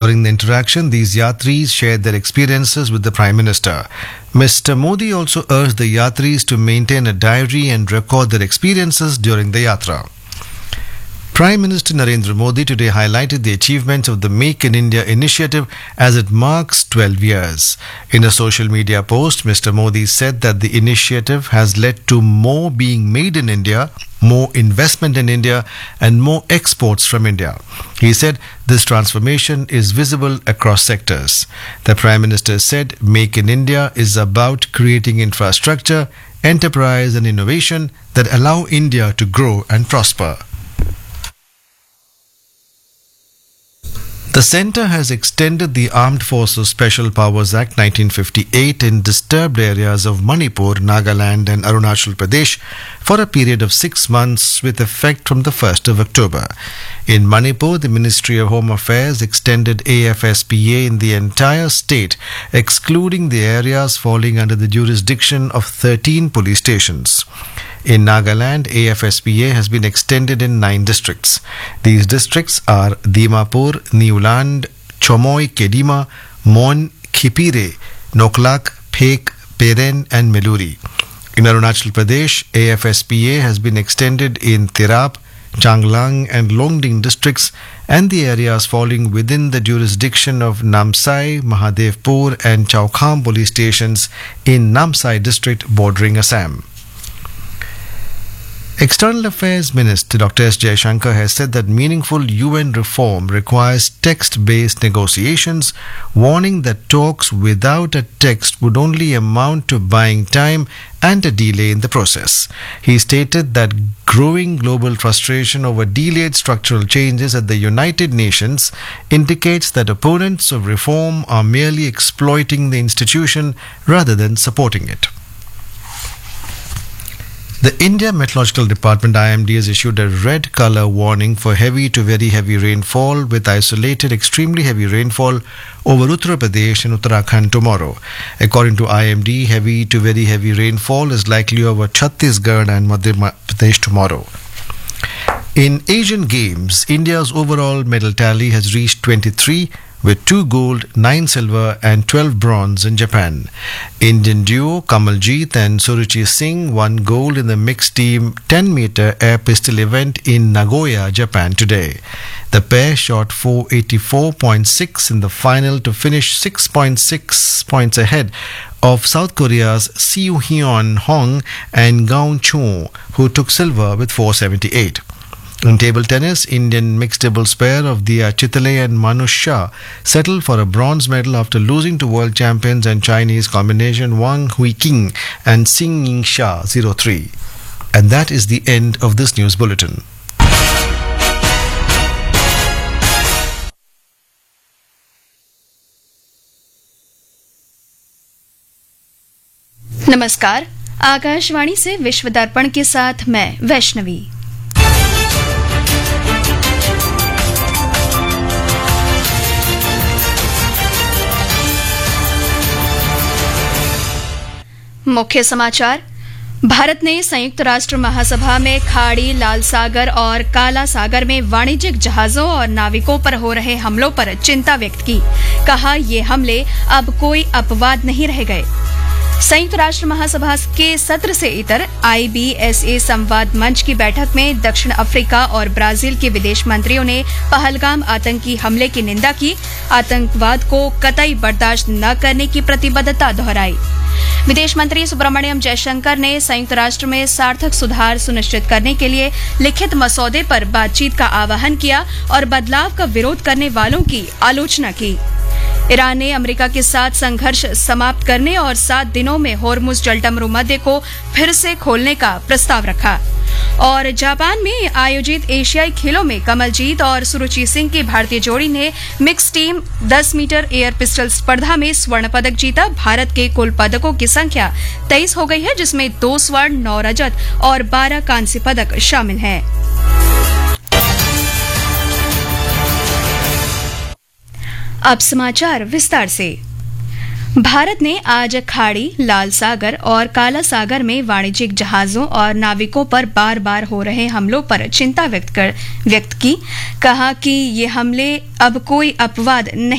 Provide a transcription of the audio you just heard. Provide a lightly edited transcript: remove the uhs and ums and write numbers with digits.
During the interaction, these yatris shared their experiences with the Prime Minister. Mr. Modi also urged the yatris to maintain a diary and record their experiences during the yatra. Prime Minister Narendra Modi today highlighted the achievements of the Make in India initiative as it marks 12 years. In a social media post, Mr. Modi said that the initiative has led to more being made in India, more investment in India, and more exports from India. He said this transformation is visible across sectors. The Prime Minister said Make in India is about creating infrastructure, enterprise, and innovation that allow India to grow and prosper. The centre has extended the Armed Forces Special Powers Act 1958 in disturbed areas of Manipur, Nagaland and Arunachal Pradesh for a period of 6 months with effect from the 1st of October. In Manipur, the Ministry of Home Affairs extended AFSPA in the entire state, excluding the areas falling under the jurisdiction of 13 police stations. In Nagaland, AFSPA has been extended in 9 districts. These districts are Dimapur, Niuland, Chomoy, Kedima, Mon, Khipire, Noklak, Phek, Peren and Meluri. In Arunachal Pradesh, AFSPA has been extended in Tirap, Changlang and Longding districts and the areas falling within the jurisdiction of Namsai, Mahadevpur and Chaukham police stations in Namsai district bordering Assam. External Affairs Minister Dr. S. Jaishankar has said that meaningful UN reform requires text-based negotiations, warning that talks without a text would only amount to buying time and a delay in the process. He stated that growing global frustration over delayed structural changes at the United Nations indicates that opponents of reform are merely exploiting the institution rather than supporting it. The India Meteorological Department IMD has issued a red colour warning for heavy to very heavy rainfall with isolated extremely heavy rainfall over Uttar Pradesh and Uttarakhand tomorrow. According to IMD, heavy to very heavy rainfall is likely over Chhattisgarh and Madhya Pradesh tomorrow. In Asian Games, India's overall medal tally has reached 23 with 2 gold, 9 silver and 12 bronze in Japan. Indian duo Kamaljeet and Suruchi Singh won gold in the mixed team 10-meter air pistol event in Nagoya, Japan today. The pair shot 484.6 in the final to finish 6.6 points ahead of South Korea's Seo Hyun Hong and Gaon Cho, who took silver with 478. In table tennis, Indian mixed doubles pair of Diya Chitale and Manush Shah settled for a bronze medal after losing to world champions and Chinese combination Wang Huiqing and Xing Ying Sha 0-3. And that is the end of this news bulletin. नमस्कार, आकाशवाणी से विश्व दर्पण के साथ मैं वैष्णवी। मुख्य समाचार। भारत ने संयुक्त राष्ट्र महासभा में खाड़ी, लाल सागर और काला सागर में वाणिज्यिक जहाजों और नाविकों पर हो रहे हमलों पर चिंता व्यक्त की। कहा, ये हमले अब कोई अपवाद नहीं रह गए। संयुक्त राष्ट्र महासभा के सत्र से इतर IBSA संवाद मंच की बैठक में दक्षिण अफ्रीका और ब्राजील के विदेश मंत्रियों ने पहलगाम आतंकी हमले की निंदा की। आतंकवाद को कतई बर्दाश्त न करने की प्रतिबद्धता दोहराई। विदेश मंत्री सुब्रमण्यम जयशंकर ने संयुक्त राष्ट्र में सार्थक सुधार सुनिश्चित करने के लिए लिखित मसौदे पर बातचीत का आह्वान किया और बदलाव का विरोध करने वालों की आलोचना की। ईरान ने अमेरिका के साथ संघर्ष समाप्त करने और 7 दिनों में होर्मुज जलमरुमध्य को फिर से खोलने का प्रस्ताव रखा। और जापान में आयोजित एशियाई खेलों में कमलजीत और सुरुचि सिंह की भारतीय जोड़ी ने mix team 10 metre air pistol स्पर्धा में स्वर्ण पदक जीता। भारत के कुल पदकों की संख्या 23 हो गई है, जिसमें 2 स्वर्ण, 9 रजत और 12 कांस्य पदक शामिल हैं। अब समाचार विस्तार से। भारत ने आज खाड़ी, लाल सागर और काला सागर में वाणिज्यिक जहाजों और नाविकों पर बार बार हो रहे हमलों पर चिंता व्यक्त की। कहा कि ये हमले अब कोई अपवाद नहीं